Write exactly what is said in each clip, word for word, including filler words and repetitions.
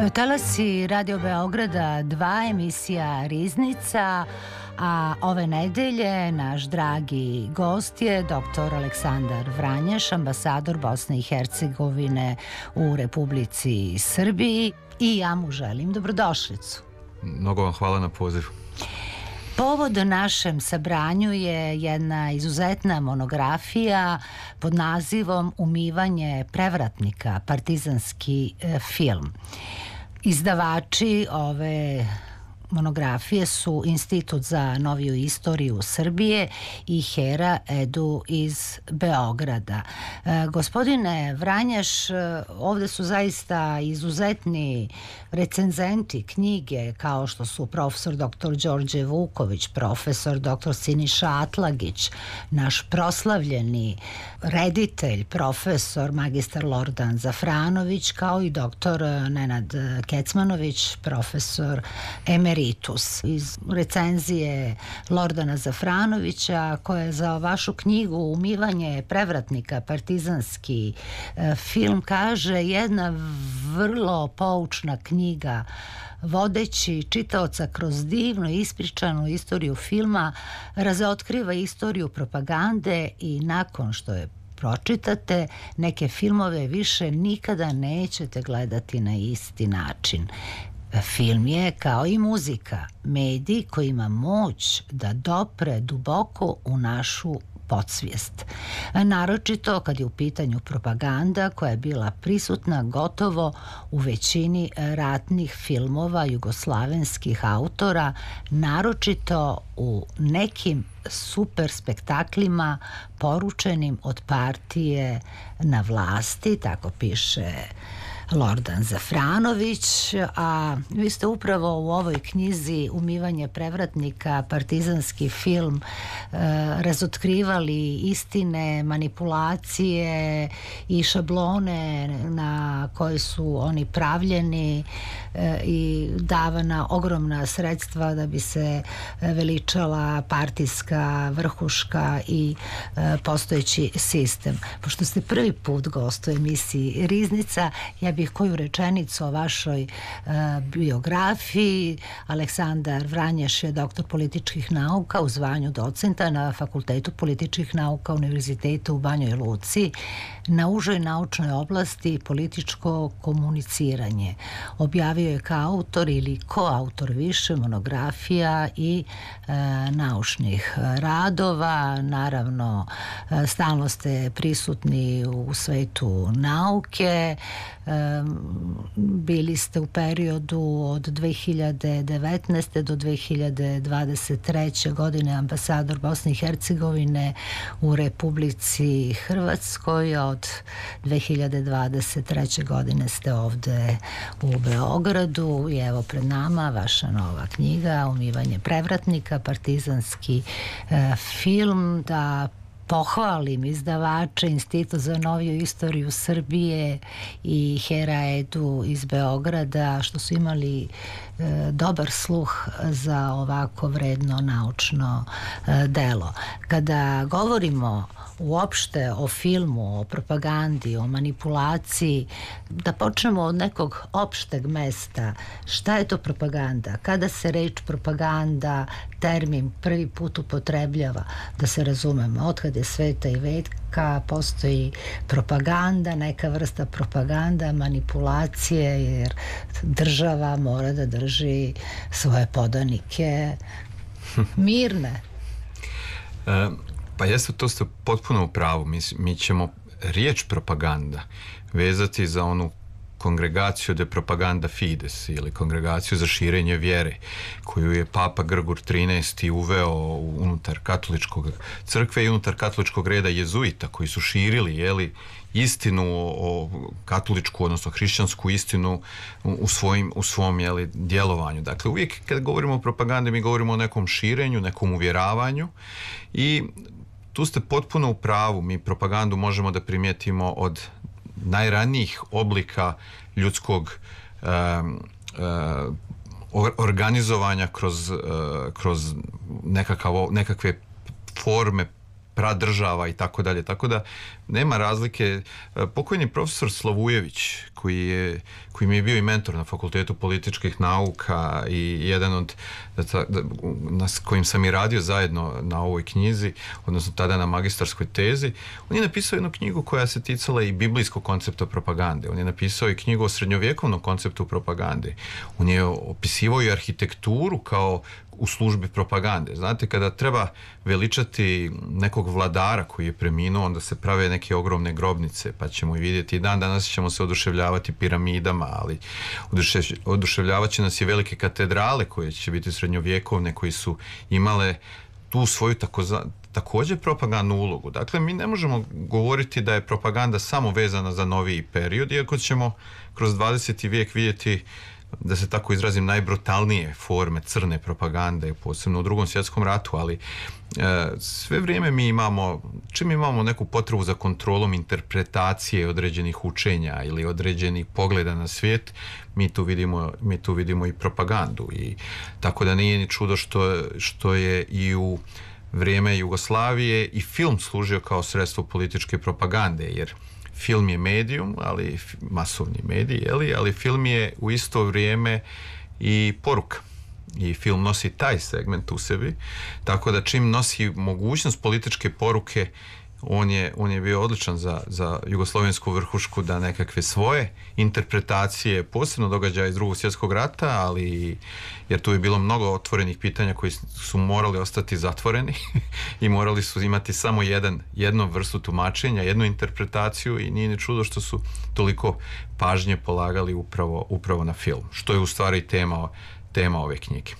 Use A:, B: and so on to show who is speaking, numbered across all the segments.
A: Talasi Radio Beograda, dva, emisija Riznica, a ove nedelje naš dragi gost je doktor Aleksandar Vranješ, ambasador Bosne i Hercegovine u Republici Srbiji, i ja mu želim dobrodošlicu.
B: Mnogo vam hvala na pozivu.
A: Povod našem sabranju je jedna izuzetna monografija pod nazivom Umivanje prevratnika, partizanski film. Izdavači ove monografije su Institut za noviju istoriju Srbije i Hera Edu iz Beograda. E, gospodine Vranješ, ovde su zaista izuzetni recenzenti knjige, kao što su profesor doktor Đorđe Vuković, profesor doktor Siniša Atlagić, naš proslavljeni reditelj, profesor magistar Lordan Zafranović, kao i doktor Nenad Kecmanović, profesor emeritus. Iz recenzije Lordana Zafranovića, koja je za vašu knjigu Umivanje prevratnika, partizanski film, kaže: jedna vrlo poučna knjiga, vodeći čitaoca kroz divno ispričanu istoriju filma, razotkriva istoriju propagande i nakon što je pročitate, neke filmove više nikada nećete gledati na isti način. Film je, kao i muzika, medij koji ima moć da dopre duboko u našu podsvijest. Naročito kad je u pitanju propaganda koja je bila prisutna gotovo u većini ratnih filmova jugoslavenskih autora, naročito u nekim super spektaklima poručenim od partije na vlasti, tako piše Lordan Zafranović, a vi ste upravo u ovoj knjizi Umivanje prevratnika, partizanski film, e, razotkrivali istine, manipulacije i šablone na koje su oni pravljeni e, i davana ogromna sredstva da bi se veličala partijska vrhuška i e, postojeći sistem. Pošto ste prvi put gost u emisiji Riznica, ja bih koju rečenicu o vašoj uh, biografiji. Aleksandar Vranješ je doktor političkih nauka u zvanju docenta na Fakultetu političkih nauka Univerziteta u Banjoj Luci, na užoj naučnoj oblasti političko komuniciranje. Objavio je kao autor ili koautor više monografija i uh, naučnih radova. Naravno, uh, stalno ste prisutni u svetu nauke. Bili ste u periodu od dve hiljade devetnaeste do dve hiljade dvadeset treće godine ambasador Bosne i Hercegovine u Republici Hrvatskoj. Od dve hiljade dvadeset treće godine ste ovde u Beogradu i evo pred nama vaša nova knjiga Umivanje prevratnika, partizanski e, film. Da pohvalim izdavače Institut za noviju istoriju Srbije i Hera Edu iz Beograda, što su imali e, dobar sluh za ovako vredno naučno e, delo. Kada govorimo uopšte o filmu, o propagandi, o manipulaciji, da počnemo od nekog opšteg mesta. Šta je to propaganda? Kada se reč propaganda, termin prvi put upotrebljava, da se razumemo, otkad je sveta i veka postoji propaganda, neka vrsta propaganda, manipulacije, jer država mora da drži svoje podanike mirne.
B: Um. Pa jeste, to ste potpuno u pravu. Mi, mi ćemo riječ propaganda vezati za onu kongregaciju de propaganda fides ili kongregaciju za širenje vjere koju je Papa Grgur trinaesti uveo unutar katoličkog crkve i unutar katoličkog reda jezuita koji su širili, jeli, istinu o katoličku, odnosno hrišćansku istinu u, svojim, u svom jeli, djelovanju. Dakle, uvijek kad govorimo o propagandi mi govorimo o nekom širenju, nekom uvjeravanju i tu ste potpuno u pravu. Mi propagandu možemo da primijetimo od najranijih oblika ljudskog uh, uh, organizovanja kroz, uh, kroz nekakav, nekakve forme pradržava i tako dalje. Tako da nema razlike. Pokojni profesor Slovujević, koji, je, koji mi je bio i mentor na Fakultetu političkih nauka i jedan od da, da, s kojim sam i radio zajedno na ovoj knjizi, odnosno tada na magistarskoj tezi, on je napisao jednu knjigu koja se ticala i biblijskog koncepta propagande. On je napisao i knjigu o srednjovjekovnom konceptu propagande. On je opisivao i arhitekturu kao u službi propagande. Znate, kada treba veličati nekog vladara koji je preminuo, onda se prave neke ogromne grobnice, pa ćemo i vidjeti. Dan danas ćemo se oduševljavati piramidama, ali oduševljavat će nas i velike katedrale koje će biti srednjovjekovne, koji su imale tu svoju takozva, također propagandnu ulogu. Dakle, mi ne možemo govoriti da je propaganda samo vezana za noviji period, iako ćemo kroz dvadeseti vijek vidjeti, da se tako izrazim, najbrutalnije forme crne propagande, posebno u Drugom svjetskom ratu, ali e, sve vrijeme mi imamo, čim imamo neku potrebu za kontrolom interpretacije određenih učenja ili određenih pogleda na svijet, mi tu vidimo, mi tu vidimo i propagandu. I tako da nije ni čudo što, što je i u vrijeme Jugoslavije i film služio kao sredstvo političke propagande, jer film je medijum, ali masovni medij, jeli, ali film je u isto vrijeme i poruka. I film nosi taj segment u sebi, tako da čim nosi mogućnost političke poruke, on je, on je bio odličan za, za jugoslovensku vrhušku da nekakve svoje interpretacije, posebno događaja iz Drugog svjetskog rata, ali jer tu je bilo mnogo otvorenih pitanja koji su morali ostati zatvoreni i morali su imati samo jedan, jednu vrstu tumačenja, jednu interpretaciju, i nije ni čudo što su toliko pažnje polagali upravo, upravo na film, što je u stvari tema, tema ove knjige.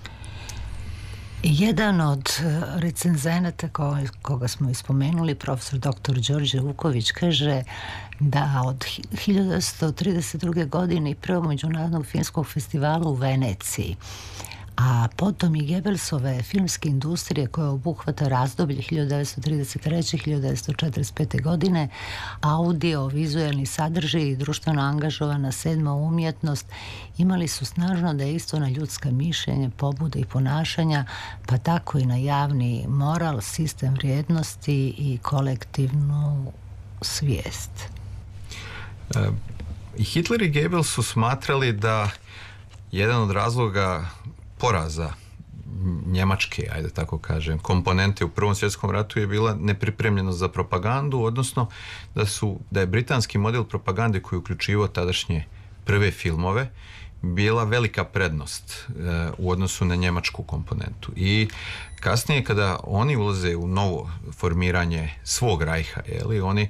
A: Jedan od recenzenata koga smo ispomenuli, profesor doktor Đorđe Vuković, kaže da od hiljadu devetsto trideset druge. godine i prvog međunarodnog filmskog festivala u Veneciji, a potom i Gebelsove filmske industrije koja obuhvata razdoblje hiljadu devetsto trideset treće. do hiljadu devetsto četrdeset pete. godine, audio, vizuelni sadržaj i društveno angažovana sedma umjetnost imali su snažno dejstvo na ljudska mišljenja, pobude i ponašanja, pa tako i na javni moral, sistem vrijednosti i kolektivnu svijest.
B: E, i Hitler i Goebbels su smatrali da jedan od razloga poraza Njemačke, ajde tako kažem, komponente u Prvom svjetskom ratu je bila nepripremljenost za propagandu, odnosno da su, da je britanski model propagande koji je uključivao tadašnje prve filmove bila velika prednost e, u odnosu na njemačku komponentu. I kasnije kada oni ulaze u novo formiranje svog rajha, jeli, oni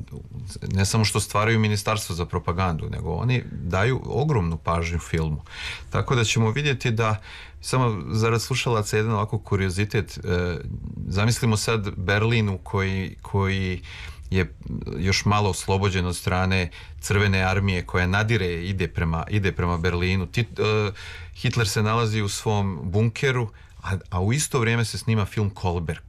B: ne samo što stvaraju ministarstvo za propagandu, nego oni daju ogromnu pažnju filmu. Tako da ćemo vidjeti da, samo zarad slušalaca jedan ovako kuriozitet, e, zamislimo sad Berlin u koji, koji je još malo oslobođen od strane Crvene armije koja nadire, ide prema, ide prema Berlinu. Tit, uh, Hitler se nalazi u svom bunkeru, a, a u isto vrijeme se snima film Kolberg.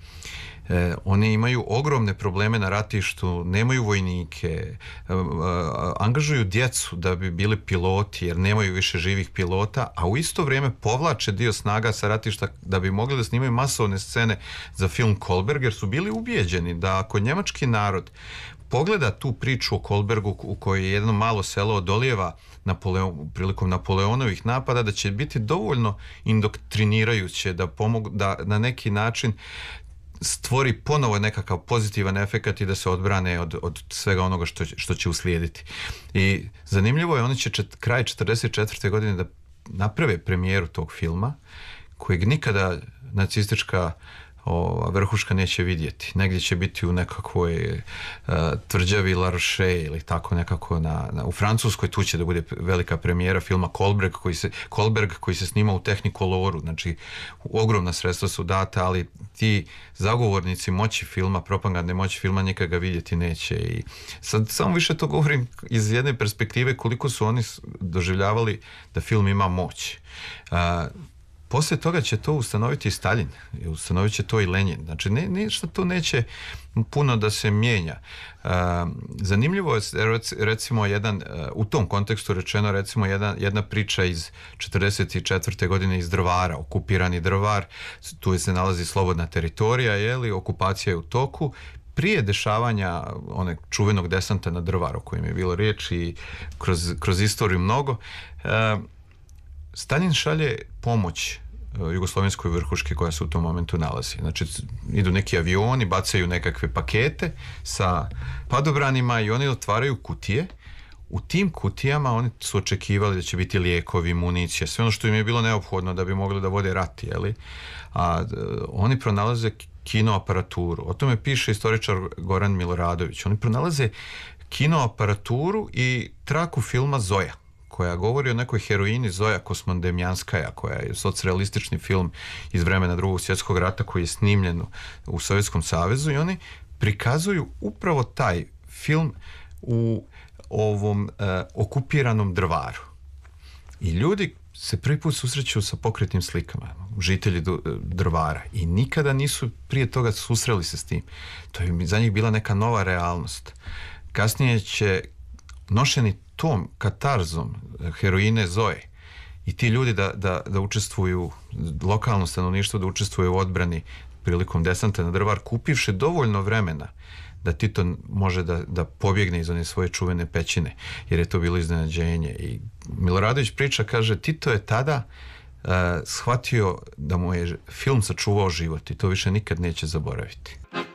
B: E, oni imaju ogromne probleme na ratištu, nemaju vojnike, e, e, angažuju djecu da bi bili piloti jer nemaju više živih pilota, a u isto vrijeme povlače dio snaga sa ratišta da bi mogli da snimaju masovne scene za film Kolberg, jer su bili ubijeđeni da ako njemački narod pogleda tu priču o Kolbergu u kojoj je jedno malo selo odolijeva Napoleon, prilikom Napoleonovih napada, da će biti dovoljno indoktrinirajuće da pomogu, da na neki način stvori ponovo nekakav pozitivan efekat i da se odbrane od, od svega onoga što, što će uslijediti. I zanimljivo je, oni će čet, kraj četrdeset četvrte. godine da naprave premijeru tog filma, kojeg nikada nacistička o, vrhuška neće vidjeti. Negdje će biti u nekakvoj uh, tvrđavi La Roche ili tako nekako na, na, u Francuskoj. Tu će da bude velika premijera filma Kolberg koji se, Kolberg koji se snima u Technicoloru. Znači, ogromna sredstva su data, ali ti zagovornici moći filma, propagandne moći filma, nikad ga vidjeti neće. I sad samo više to govorim iz jedne perspektive koliko su oni doživljavali da film ima moć. Uh, poslije toga će to ustanoviti i Stalin, ustanovit će to i Lenin. Znači, ne, ništa tu neće puno da se mijenja. Uh, zanimljivo je, recimo, jedan, uh, u tom kontekstu rečeno, recimo, jedan, jedna priča iz četrdeset četvrte godine iz Drvara, okupirani Drvar, tu se nalazi slobodna teritorija, je li, okupacija je u toku, prije dešavanja onog čuvenog desanta na Drvar, o kojem je bilo riječ i kroz, kroz istoriju mnogo, uh, Stalin šalje pomoć jugoslovenskoj vrhuški koja se u tom momentu nalazi. Znači, idu neki avioni, bacaju nekakve pakete sa padobranima i oni otvaraju kutije. U tim kutijama oni su očekivali da će biti lijekovi, municija, sve ono što im je bilo neophodno da bi mogli da vode rat, jeli? A uh, oni pronalaze kino aparaturu. O tome piše istoričar Goran Miloradović. Oni pronalaze kino aparaturu i traku filma Zoja, koja govori o nekoj heroini Zoja Kosmondemjanskaja, koja je socrealistični film iz vremena Drugog svjetskog rata koji je snimljen u Sovjetskom savezu, i oni prikazuju upravo taj film u ovom eh, okupiranom Drvaru. I ljudi se prvi put susreću sa pokretnim slikama, žitelji Drvara, i nikada nisu prije toga susreli se s tim. To je za njih bila neka nova realnost. Kasnije će, nošeni tom katarzom heroine Zoje, i ti ljudi da, da, da učestvuju, lokalno stanovništvo da učestvuje u odbrani prilikom desanta na Drvar, kupivši dovoljno vremena da Tito može da, da pobjegne iz one svoje čuvene pećine, jer je to bilo iznenađenje. I Miloradović priča, kaže, Tito je tada uh, shvatio da mu je film sačuvao život i to više nikad neće zaboraviti.